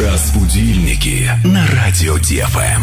Разбудильники на радио ДФМ.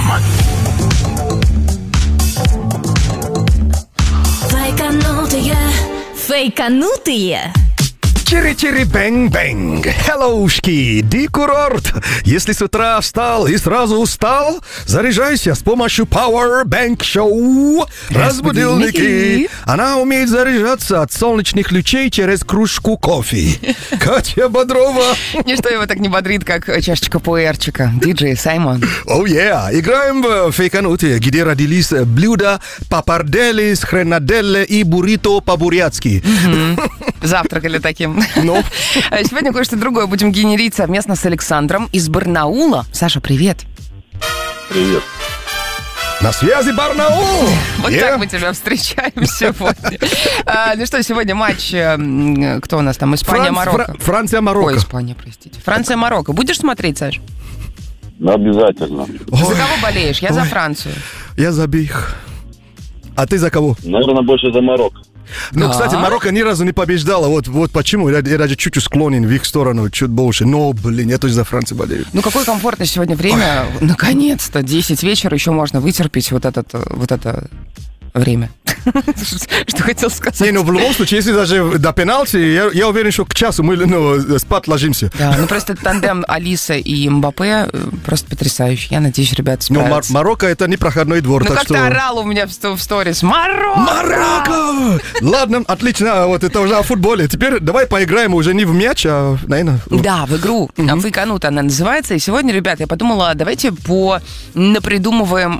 Фейканутые. Чири-чири-бэнг-бэнг. Хеллоушки, ди курорт. Если с утра встал и сразу устал, заряжайся с помощью Power Bank Show. Разбудильники. Она умеет заряжаться от солнечных лучей через кружку кофе. Катя Бодрова. Ничто его так не бодрит, как чашечка пуэрчика. Диджей Саймон. Oh yeah. Играем в фейканутые, где родились блюда папардели с хренаделле и буррито по-бурятски. Завтракали таким. Ну. Сегодня кое-что другое будем генерить совместно с Александром из Барнаула. Саша, привет. Привет. На связи Барнаул! Вот так мы тебя встречаем сегодня. Ну что, сегодня матч, кто у нас там, Испания-Марокко? Франция-Марокко. Ой, Испания, простите. Франция-Марокко. Будешь смотреть, Саш? Обязательно. За кого болеешь? Я за Францию. Я за обеих. А ты за кого? Наверное, больше за Марокко. Ну, Да? кстати, Марокко ни разу не побеждала. Вот почему. Я даже чуть-чуть склонен в их сторону, чуть больше. Но, блин, я тоже за Францию болею. Ну, какое комфортное сегодня время. Наконец-то, 10 вечера, еще можно вытерпеть вот это время. Что хотел сказать? Не, ну, в любом случае, если даже до пенальти, я уверен, что к часу мы спать ложимся. Да, ну просто тандем Алиса и Мбаппе просто потрясающий. Я надеюсь, ребята Но справятся. Марокко это не проходной двор, Ну так как что... ты орал у меня в сторис. Марокко! Марокко! Ладно, отлично, вот это уже о футболе. Теперь давай поиграем уже не в мяч, а, наверное... Да, в игру. Фейканут она называется. И сегодня, ребята, я подумала, давайте напридумываем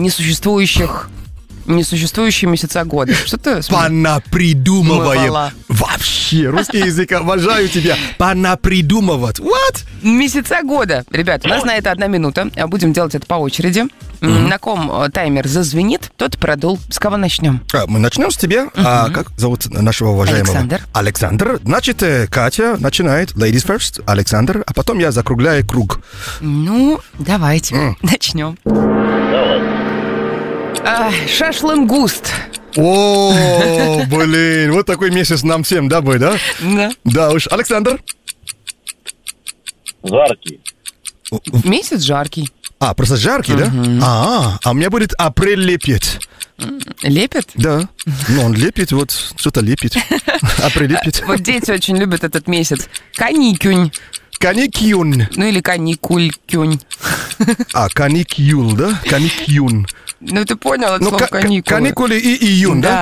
несуществующие месяца года. Что-то... Понапридумываем. Мывала. Вообще, русский язык, обожаю тебя. Понапридумывать. What? Месяца года. Ребят, у нас на это 1 минута. Будем делать это по очереди. На ком таймер зазвенит, тот продул. С кого начнем? Мы начнем с тебя. А как зовут нашего уважаемого? Александр. Александр. Значит, Катя начинает. Ladies first. Александр. А потом я закругляю круг. Ну, давайте. Начнем. Шашлынгуст. О, блин, вот такой месяц нам всем, да, бой, да? Да. Да уж. Александр. Жаркий. Месяц жаркий. Просто жаркий, да? А у меня будет апрель лепит. Лепит? Да. Ну, он лепит, вот что-то лепит. Апрель лепит. Вот дети очень любят этот месяц. Каникюнь. Каникюн. Ну или каникулькюнь. Каникюл, да? Каникюн. Ну ты понял, это Ну, слово каникулы. каникулы и июнь, да?